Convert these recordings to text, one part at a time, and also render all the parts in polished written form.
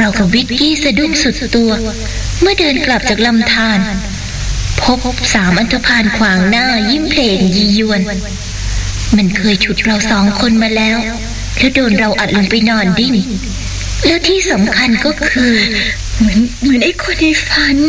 เรากับวิกกี้สะดุ้งสุดตัวเมื่อเดินกลับจากลำธารพบ3 อันธพาลขวางหน้ายิ้มเพลงยียวนมันเคยฉุดเรา2 คนมาแล้วโดนเราอัดลงไปนอนดิ้นแล้วที่สำคัญก็คือเหมือนไอ้คนในฝัน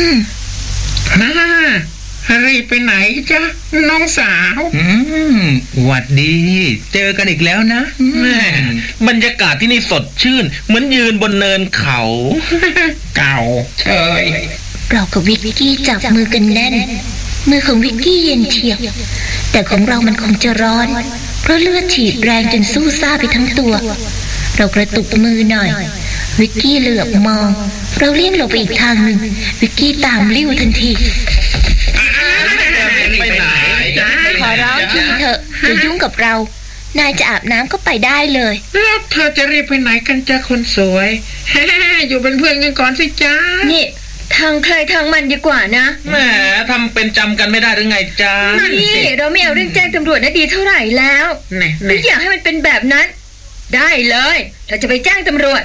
รีบไปไหนจ๊ะน้องสาวหวัดดีเจอกันอีกแล้วนะบรรยากาศที่นี่สดชื่นเหมือนยืนบนเนินเขาเก่าเฉยเรากับวิกกี้จับมือกันแน่นมือของวิกกี้เย็นเฉียบแต่ของเรามันคงจะร้อนเพราะเลือดฉีดแรงจนสู้ซ่าไปทั้งตัวเรากระตุกมือหน่อยวิกกี้เหลือบมองเราเลี่ยงหลบไปอีกทางหนึ่งวิกกี้ตามลิ้วทันทีไปไหนขอร้องทีเถอะอย่ายุ่งกับเรานายจะอาบน้ำก็ไปได้เลยแล้วเธอจะรีบไปไหนกันจ้าคนสวยอยู่เป็นเพื่อนกันก่อนสิจ้านี่ทางใครทางมันดีกว่านะแหมทำเป็นจำกันไม่ได้หรือไงจ้านี่เราไม่เอาเรื่องแจ้งตำรวจนะดีเท่าไหร่แล้วไม่อยากให้มันเป็นแบบนั้นได้เลยเราจะไปแจ้งตำรวจ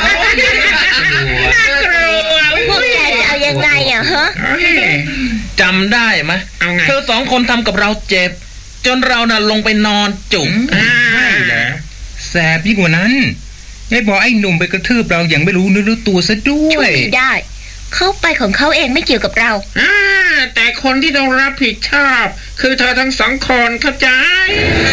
น่ากลัวพวกแกจะเอายังไงอ่ะฮะจำได้ไหมเธอ2 คนทำกับเราเจ็บจนเราน่ะลงไปนอนจุกใช่แล้วแสบยิ่งกว่านั้นไอ้บอกไอ้หนุ่มไปกระทืบเราอย่างไม่รู้เนื้อรู้ตัวซะด้วยช่วยได้เข้าไปของเขาเองไม่เกี่ยวกับเราแต่คนที่ต้องรับผิดชอบคือเธอทั้ง2 คนเข้าใจ